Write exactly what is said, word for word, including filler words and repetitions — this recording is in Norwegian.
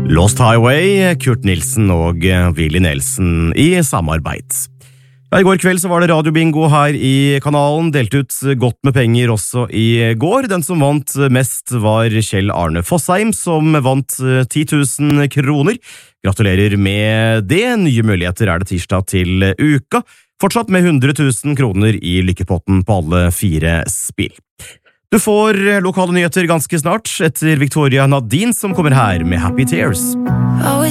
Lost Highway, Kurt Nilsen og Willie Nelson i samarbeid. Ja, I går kveld så var det radiobingo her i kanalen, delt ut godt med penger også i går. Den som vant mest var Kjell Arne Fossheim, som vant ti tusen kroner. Gratulerer med det. Nye muligheter er det tirsdag til uka. Fortsatt med hundre tusen kroner i lykkepotten på alle fire spill. Du får lokale nyheter ganske snart etter Victoria Nadine som kommer her med Happy Tears.